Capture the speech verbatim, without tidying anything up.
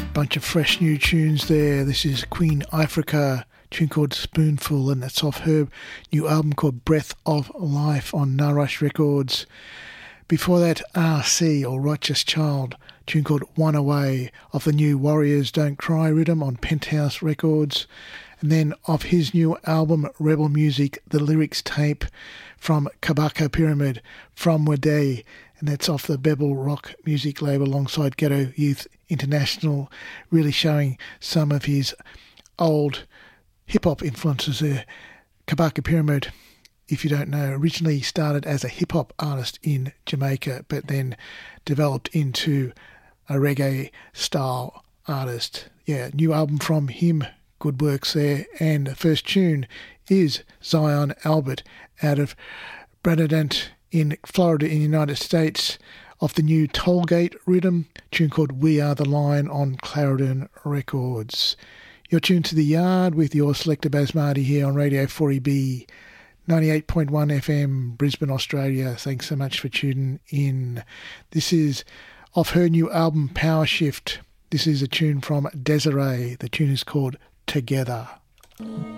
Bunch of fresh new tunes there. This is Queen Ifrica, tune called Spoonful, and that's off her new album called Breath of Life on Narush Records. Before that, R C, or Righteous Child, tune called One Away, off the new Warriors Don't Cry rhythm on Penthouse Records. And then off his new album Rebel Music, the lyrics tape from Kabaka Pyramid, From Wade, and that's off the Bebel Rock music label alongside Ghetto Youth International, really showing some of his old hip-hop influences there. Kabaka Pyramid, if you don't know, originally started as a hip-hop artist in Jamaica, but then developed into a reggae-style artist. Yeah, new album from him, good works there. And the first tune is Zion Albert out of Bernadette in Florida in the United States, off the new Tollgate rhythm, tune called We Are the Line on Clarendon Records. You're tuned to The Yard with your selector Basmati here on Radio four E B, ninety-eight point one F M, Brisbane, Australia. Thanks so much for tuning in. This is off her new album Power Shift. This is a tune from Desiree. The tune is called Together.